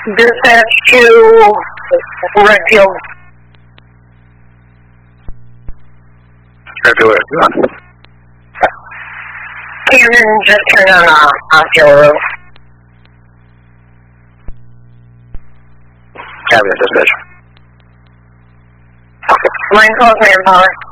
Dispatch to Redfield. Redfield, where you on? Cannon just turned on Osceola Road. Copy that, dispatch. Line calls manpower.